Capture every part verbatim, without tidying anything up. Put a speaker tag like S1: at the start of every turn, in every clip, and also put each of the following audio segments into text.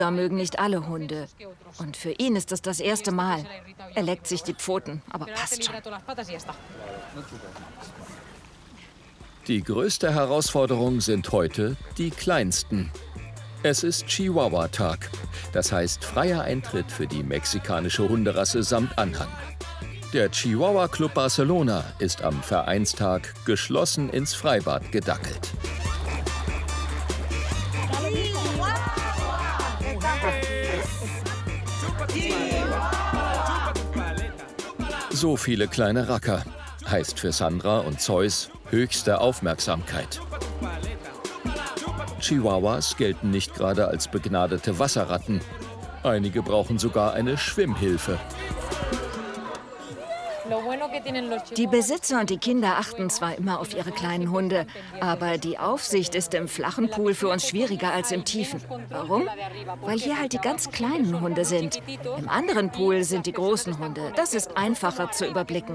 S1: Da mögen nicht alle Hunde. Und für ihn ist es das erste Mal. Er leckt sich die Pfoten, aber passt schon.
S2: Die größte Herausforderung sind heute die kleinsten. Es ist Chihuahua-Tag. Das heißt freier Eintritt für die mexikanische Hunderasse samt Anhang. Der Chihuahua Club Barcelona ist am Vereinstag geschlossen ins Freibad gedackelt. So viele kleine Racker heißt für Sandra und Zeus höchste Aufmerksamkeit. Chihuahuas gelten nicht gerade als begnadete Wasserratten. Einige brauchen sogar eine Schwimmhilfe.
S1: Die Besitzer und die Kinder achten zwar immer auf ihre kleinen Hunde, aber die Aufsicht ist im flachen Pool für uns schwieriger als im tiefen. Warum? Weil hier halt die ganz kleinen Hunde sind. Im anderen Pool sind die großen Hunde. Das ist einfacher zu überblicken.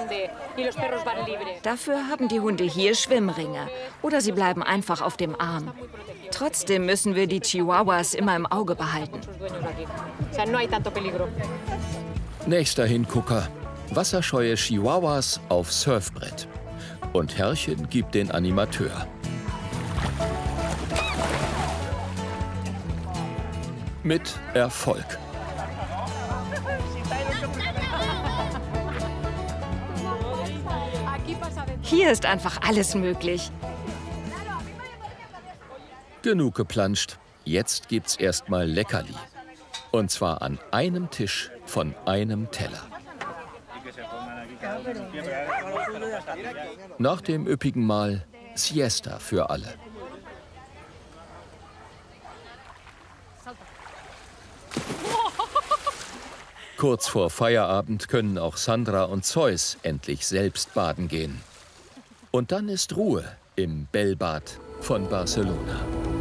S1: Dafür haben die Hunde hier Schwimmringe oder sie bleiben einfach auf dem Arm. Trotzdem müssen wir die Chihuahuas immer im Auge behalten.
S2: Nächster Hingucker. Wasserscheue Chihuahuas auf Surfbrett. Und Herrchen gibt den Animateur. Mit Erfolg.
S1: Hier ist einfach alles möglich.
S2: Genug geplanscht. Jetzt gibt's erstmal Leckerli. Und zwar an einem Tisch von einem Teller. Nach dem üppigen Mahl Siesta für alle. Kurz vor Feierabend können auch Sandra und Zeus endlich selbst baden gehen. Und dann ist Ruhe im Bellbad von Barcelona.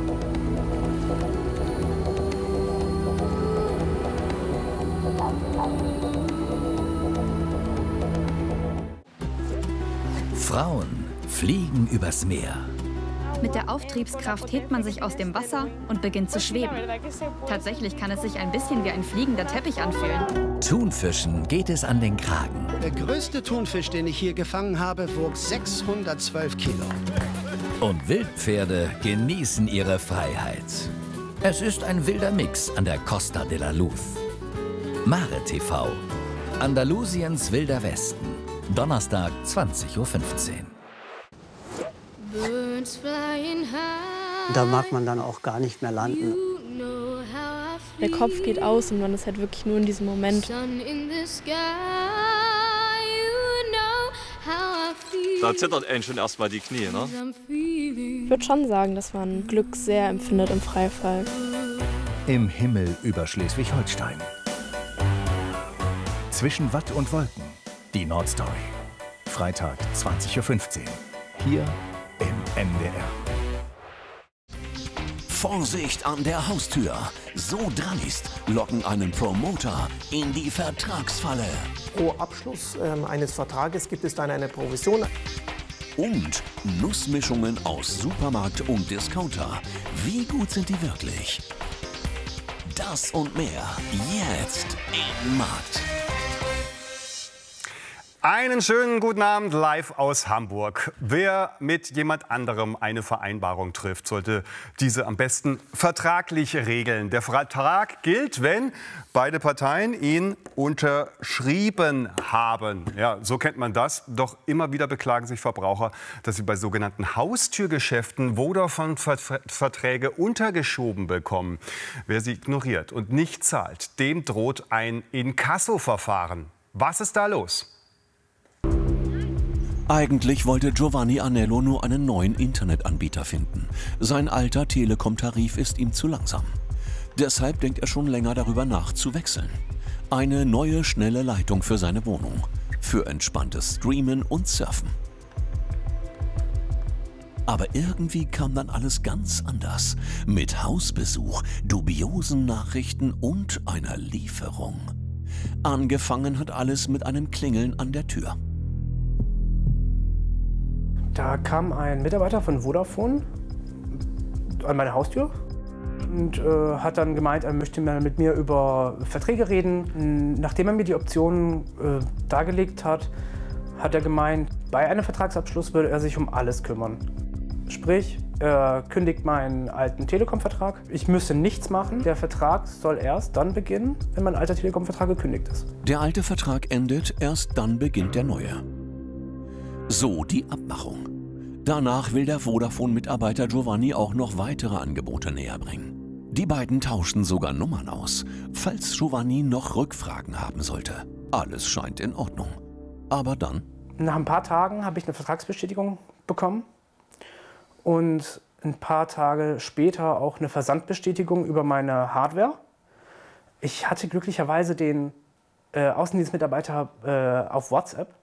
S3: Frauen fliegen übers Meer.
S4: Mit der Auftriebskraft hebt man sich aus dem Wasser und beginnt zu schweben. Tatsächlich kann es sich ein bisschen wie ein fliegender Teppich anfühlen.
S3: Thunfischen geht es an den Kragen.
S5: Der größte Thunfisch, den ich hier gefangen habe, wog sechshundertzwölf Kilo.
S3: Und Wildpferde genießen ihre Freiheit. Es ist ein wilder Mix an der Costa de la Luz. Mare T V. Andalusiens wilder Westen. Donnerstag, zwanzig Uhr fünfzehn.
S6: Da mag man dann auch gar nicht mehr landen.
S7: Der Kopf geht aus und man ist halt wirklich nur in diesem Moment.
S8: Da zittert einen schon erstmal die Knie, ne?
S7: Ich würde schon sagen, dass man Glück sehr empfindet im Freifall.
S9: Im Himmel über Schleswig-Holstein. Zwischen Watt und Wolken. Die Nordstory. Freitag, zwanzig Uhr fünfzehn. Hier im N D R.
S10: Vorsicht an der Haustür. So dreist locken einen Promoter in die Vertragsfalle.
S11: Pro Abschluss äh, eines Vertrages gibt es dann eine Provision.
S10: Und Nussmischungen aus Supermarkt und Discounter. Wie gut sind die wirklich? Das und mehr jetzt im Markt.
S12: Einen schönen guten Abend live aus Hamburg. Wer mit jemand anderem eine Vereinbarung trifft, sollte diese am besten vertraglich regeln. Der Vertrag gilt, wenn beide Parteien ihn unterschrieben haben. Ja, so kennt man das. Doch immer wieder beklagen sich Verbraucher, dass sie bei sogenannten Haustürgeschäften Vodafone-Verträge untergeschoben bekommen. Wer sie ignoriert und nicht zahlt, dem droht ein Inkasso-Verfahren. Was ist da los?
S10: Eigentlich wollte Giovanni Anello nur einen neuen Internetanbieter finden. Sein alter Telekom-Tarif ist ihm zu langsam. Deshalb denkt er schon länger darüber nach, zu wechseln. Eine neue, schnelle Leitung für seine Wohnung. Für entspanntes Streamen und Surfen. Aber irgendwie kam dann alles ganz anders. Mit Hausbesuch, dubiosen Nachrichten und einer Lieferung. Angefangen hat alles mit einem Klingeln an der Tür.
S11: Da kam ein Mitarbeiter von Vodafone an meine Haustür. und äh, hat dann gemeint, er möchte mal mit mir über Verträge reden. Nachdem er mir die Optionen äh, dargelegt hat, hat er gemeint, bei einem Vertragsabschluss würde er sich um alles kümmern. Sprich, er kündigt meinen alten Telekom-Vertrag. Ich müsste nichts machen. Der Vertrag soll erst dann beginnen, wenn mein alter Telekom-Vertrag gekündigt ist.
S10: Der alte Vertrag endet, erst dann beginnt der neue. So die Abmachung. Danach will der Vodafone-Mitarbeiter Giovanni auch noch weitere Angebote näher bringen. Die beiden tauschen sogar Nummern aus, falls Giovanni noch Rückfragen haben sollte. Alles scheint in Ordnung. Aber dann?
S11: Nach ein paar Tagen habe ich eine Vertragsbestätigung bekommen. Und ein paar Tage später auch eine Versandbestätigung über meine Hardware. Ich hatte glücklicherweise den äh, Außendienstmitarbeiter äh, auf WhatsApp.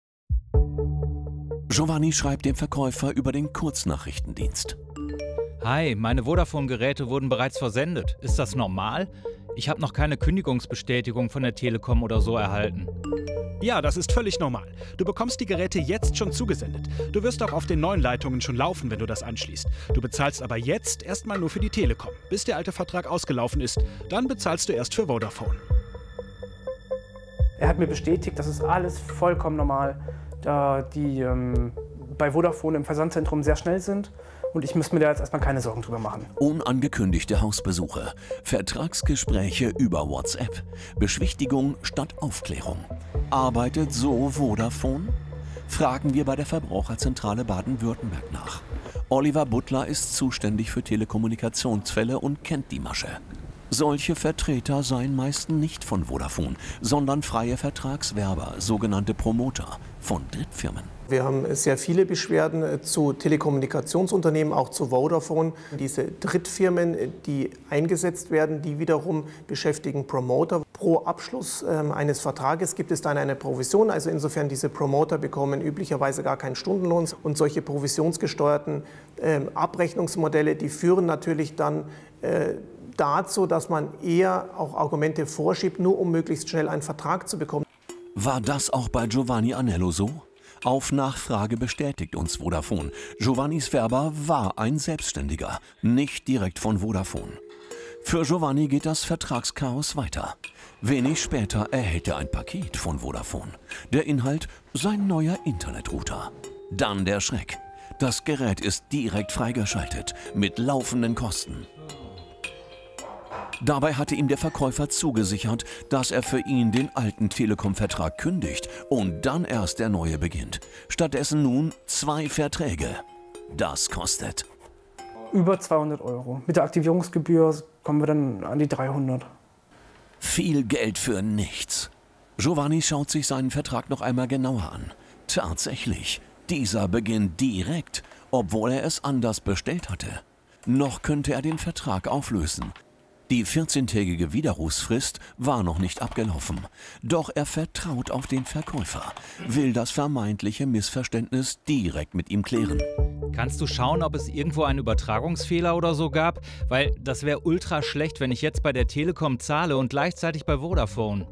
S10: Giovanni schreibt dem Verkäufer über den Kurznachrichtendienst.
S13: Hi, meine Vodafone-Geräte wurden bereits versendet. Ist das normal? Ich habe noch keine Kündigungsbestätigung von der Telekom oder so erhalten.
S14: Ja, das ist völlig normal. Du bekommst die Geräte jetzt schon zugesendet. Du wirst auch auf den neuen Leitungen schon laufen, wenn du das anschließt. Du bezahlst aber jetzt erstmal nur für die Telekom, bis der alte Vertrag ausgelaufen ist. Dann bezahlst du erst für Vodafone.
S11: Er hat mir bestätigt, das ist alles vollkommen normal, da die ähm, bei Vodafone im Versandzentrum sehr schnell sind. Und ich müsste mir da jetzt erstmal keine Sorgen drüber machen.
S10: Unangekündigte Hausbesuche, Vertragsgespräche über WhatsApp, Beschwichtigung statt Aufklärung. Arbeitet so Vodafone? Fragen wir bei der Verbraucherzentrale Baden-Württemberg nach. Oliver Butler ist zuständig für Telekommunikationsfälle und kennt die Masche. Solche Vertreter seien meist nicht von Vodafone, sondern freie Vertragswerber, sogenannte Promoter von Drittfirmen.
S11: Wir haben sehr viele Beschwerden zu Telekommunikationsunternehmen, auch zu Vodafone. Diese Drittfirmen, die eingesetzt werden, die wiederum beschäftigen Promoter. Pro Abschluss ähm, eines Vertrages gibt es dann eine Provision. Also insofern diese Promoter bekommen üblicherweise gar keinen Stundenlohn. Und solche provisionsgesteuerten ähm, Abrechnungsmodelle, die führen natürlich dann äh, dazu, dass man eher auch Argumente vorschiebt, nur um möglichst schnell einen Vertrag zu bekommen.
S10: War das auch bei Giovanni Anello so? Auf Nachfrage bestätigt uns Vodafone. Giovannis Färber war ein Selbstständiger, nicht direkt von Vodafone. Für Giovanni geht das Vertragschaos weiter. Wenig später erhält er ein Paket von Vodafone. Der Inhalt: sein neuer Internetrouter. Dann der Schreck. Das Gerät ist direkt freigeschaltet, mit laufenden Kosten. Dabei hatte ihm der Verkäufer zugesichert, dass er für ihn den alten Telekom-Vertrag kündigt und dann erst der neue beginnt. Stattdessen nun zwei Verträge. Das kostet
S11: über zweihundert Euro. Mit der Aktivierungsgebühr kommen wir dann an die dreihundert.
S10: Viel Geld für nichts. Giovanni schaut sich seinen Vertrag noch einmal genauer an. Tatsächlich, dieser beginnt direkt, obwohl er es anders bestellt hatte. Noch könnte er den Vertrag auflösen. Die vierzehntägige Widerrufsfrist war noch nicht abgelaufen. Doch er vertraut auf den Verkäufer, will das vermeintliche Missverständnis direkt mit ihm klären.
S13: Kannst du schauen, ob es irgendwo einen Übertragungsfehler oder so gab? Weil das wäre ultra schlecht, wenn ich jetzt bei der Telekom zahle und gleichzeitig bei Vodafone.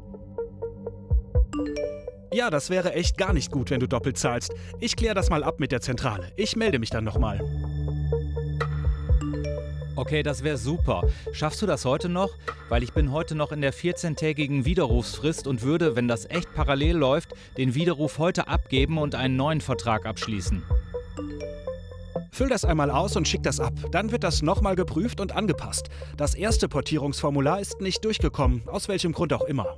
S14: Ja, das wäre echt gar nicht gut, wenn du doppelt zahlst. Ich kläre das mal ab mit der Zentrale. Ich melde mich dann nochmal.
S13: Okay, das wäre super. Schaffst du das heute noch? Weil ich bin heute noch in der vierzehntägigen Widerrufsfrist und würde, wenn das echt parallel läuft, den Widerruf heute abgeben und einen neuen Vertrag abschließen.
S14: Füll das einmal aus und schick das ab. Dann wird das nochmal geprüft und angepasst. Das erste Portierungsformular ist nicht durchgekommen, aus welchem Grund auch immer.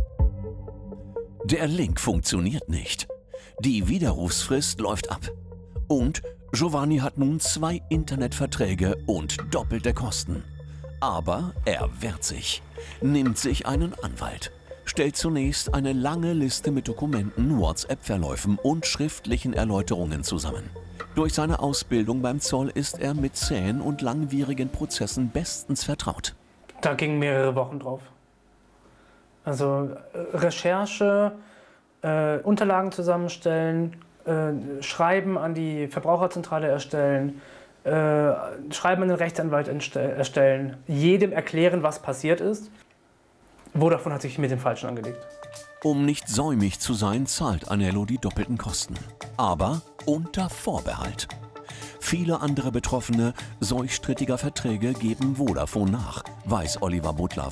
S10: Der Link funktioniert nicht. Die Widerrufsfrist läuft ab. Und Giovanni hat nun zwei Internetverträge und doppelte Kosten. Aber er wehrt sich, nimmt sich einen Anwalt, stellt zunächst eine lange Liste mit Dokumenten, WhatsApp-Verläufen und schriftlichen Erläuterungen zusammen. Durch seine Ausbildung beim Zoll ist er mit zähen und langwierigen Prozessen bestens vertraut.
S11: Da gingen mehrere Wochen drauf. Also äh, Recherche, äh, Unterlagen zusammenstellen, äh, Schreiben an die Verbraucherzentrale erstellen, äh, Schreiben an den Rechtsanwalt erstellen, jedem erklären, was passiert ist. Vodafone hat sich mit dem Falschen angelegt.
S10: Um nicht säumig zu sein, zahlt Anello die doppelten Kosten. Aber unter Vorbehalt. Viele andere Betroffene solch strittiger Verträge geben Vodafone nach, weiß Oliver Butler